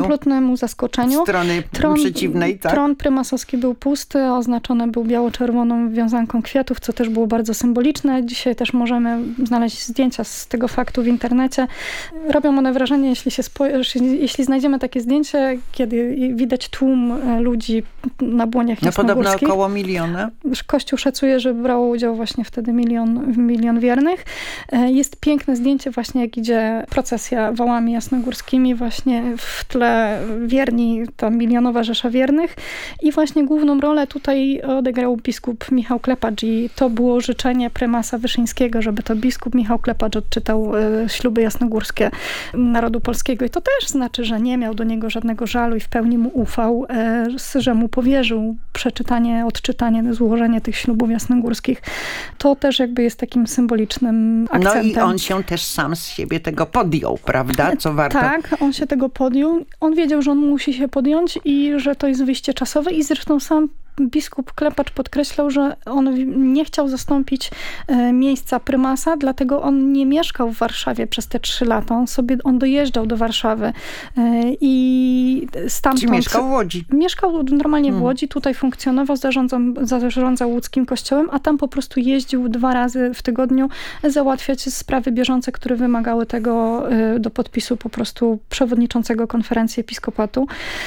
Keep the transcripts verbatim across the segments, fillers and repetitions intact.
absolutnemu zaskoczeniu. Strony tron, przeciwnej, tak? Tron prymasowski był pusty, oznaczony był biało-czerwoną wiązanką kwiatów, co też było bardzo symboliczne. Dzisiaj też możemy znaleźć zdjęcia z tego faktu w internecie. Robią one wrażenie, jeśli, się spo- jeśli znajdziemy takie zdjęcie, kiedy widać tłum ludzi na błoniach jasnogórskich. No podobno około miliona. Kościół szacuje, że brało udział właśnie wtedy milion, milion wiernych. Jest piękne zdjęcie właśnie, jak idzie procesja wołami jasnogórskimi, właśnie w tle wierni, ta milionowa rzesza wiernych. I właśnie główną rolę tutaj odegrał biskup Michał Klepacz i to było życzenie prymasa Wyszyńskiego, żeby to biskup Michał Klepacz odczytał śluby jasnogórskie narodu polskiego. I to też znaczy, że nie miał do niego żadnego żalu i w pełni mu ufał, że mu powierzył przeczytanie, odczytanie, złożenie tych ślubów jasnogórskich. To też jakby jest takim symbolicznym akcentem. No i on się też sam z siebie tego podjął, prawda? Co warto... Tak, on się tego podjął. On wiedział, że on musi się podjąć i że to jest wyjście czasowe i zresztą sam biskup Klepacz podkreślał, że on nie chciał zastąpić e, miejsca prymasa, dlatego on nie mieszkał w Warszawie przez te trzy lata. On sobie, on dojeżdżał do Warszawy e, i stamtąd... Czy mieszkał w Łodzi? Mieszkał normalnie w Łodzi, tutaj funkcjonował, zarządzał, zarządzał łódzkim kościołem, a tam po prostu jeździł dwa razy w tygodniu załatwiać sprawy bieżące, które wymagały tego e, do podpisu po prostu przewodniczącego konferencji episkopatu.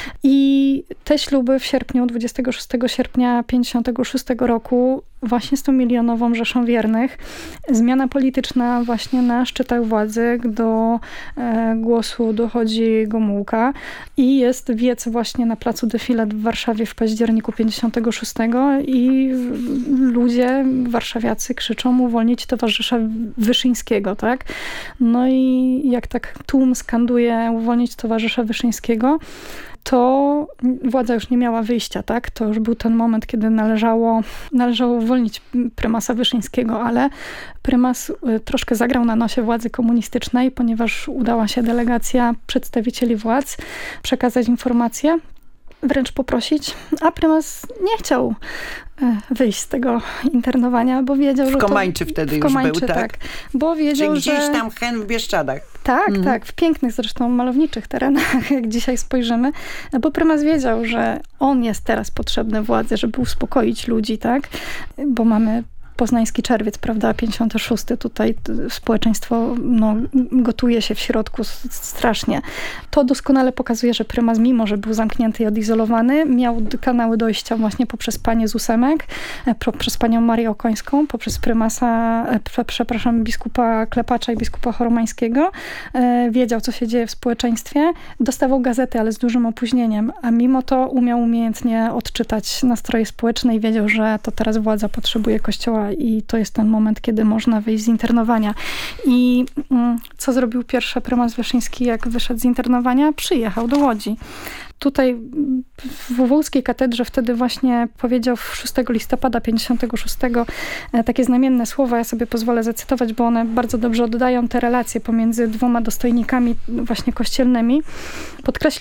I te śluby w sierpniu, dwudziestego szóstego sierpnia pięćdziesiątego szóstego roku właśnie z tą milionową rzeszą wiernych. Zmiana polityczna właśnie na szczytach władzy, do e, głosu dochodzi Gomułka i jest wiec właśnie na placu Defilat w Warszawie w październiku pięćdziesiątego szóstego i ludzie warszawiacy krzyczą uwolnić towarzysza Wyszyńskiego, tak? No i jak tak tłum skanduje uwolnić towarzysza Wyszyńskiego, to władza już nie miała wyjścia, tak? To już był ten moment, kiedy należało, należało uwolnić prymasa Wyszyńskiego, ale prymas troszkę zagrał na nosie władzy komunistycznej, ponieważ udała się delegacja przedstawicieli władz przekazać informacje, wręcz poprosić, a prymas nie chciał wyjść z tego internowania, bo wiedział, w że Komańczy to... wtedy w Komańczy, już był, tak? tak? Bo wiedział, Czy gdzieś że... tam hen w Bieszczadach. Tak, mhm. tak, w pięknych zresztą malowniczych terenach, jak dzisiaj spojrzymy, bo prymas wiedział, że on jest teraz potrzebny władzy, żeby uspokoić ludzi, tak? Bo mamy Poznański Czerwiec, prawda, pięćdziesiąty szósty, tutaj społeczeństwo no, gotuje się w środku strasznie. To doskonale pokazuje, że prymas, mimo że był zamknięty i odizolowany, miał kanały dojścia właśnie poprzez panię z ósemek, poprzez panią Marię Okońską, poprzez prymasa, przepraszam, biskupa Klepacza i biskupa Choromańskiego. Wiedział, co się dzieje w społeczeństwie. Dostawał gazety, ale z dużym opóźnieniem, a mimo to umiał umiejętnie odczytać nastroje społeczne i wiedział, że to teraz władza potrzebuje Kościoła i to jest ten moment, kiedy można wyjść z internowania. I mm, co zrobił pierwszy prymas Wyszyński, jak wyszedł z internowania? Przyjechał do Łodzi. Tutaj w Łódzkiej katedrze wtedy właśnie powiedział szóstego listopada pięćdziesiątego szóstego takie znamienne słowa, ja sobie pozwolę zacytować, bo one bardzo dobrze oddają te relacje pomiędzy dwoma dostojnikami właśnie kościelnymi. Podkreślił